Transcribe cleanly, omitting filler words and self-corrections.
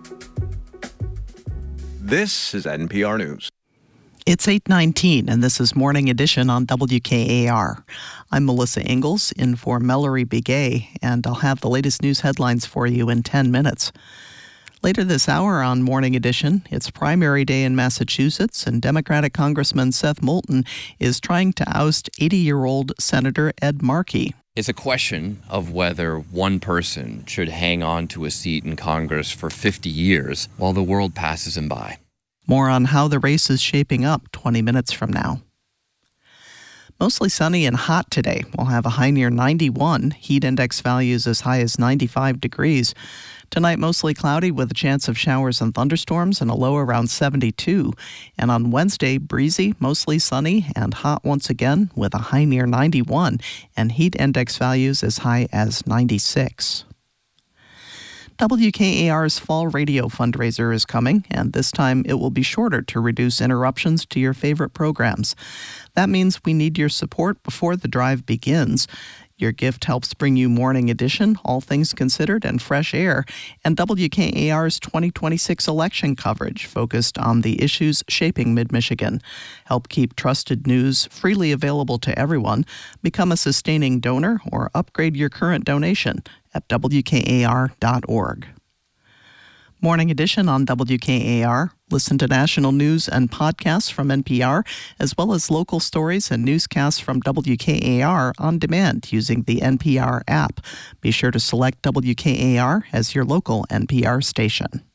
This is NPR News. It's 8:19, and this is Morning Edition on WKAR. I'm Melissa Ingalls, in for Mallory Begay, and I'll have the latest news headlines for you in 10 minutes. Later this hour on Morning Edition, it's primary day in Massachusetts, and Democratic Congressman Seth Moulton is trying to oust 80-year-old Senator Ed Markey. It's a question of whether one person should hang on to a seat in Congress for 50 years while the world passes him by. More on how the race is shaping up 20 minutes from now. Mostly sunny and hot today. We'll have a high near 91, heat index values as high as 95 degrees. Tonight, mostly cloudy with a chance of showers and thunderstorms and a low around 72. And on Wednesday, breezy, mostly sunny and hot once again with a high near 91 and heat index values as high as 96. WKAR's fall radio fundraiser is coming, and this time it will be shorter to reduce interruptions to your favorite programs. That means we need your support before the drive begins. Your gift helps bring you Morning Edition, All Things Considered, and Fresh Air, and WKAR's 2026 election coverage focused on the issues shaping Mid-Michigan. Help keep trusted news freely available to everyone. Become a sustaining donor or upgrade your current donation at WKAR.org. Morning Edition on WKAR. Listen to national news and podcasts from NPR, as well as local stories and newscasts from WKAR on demand using the NPR app. Be sure to select WKAR as your local NPR station.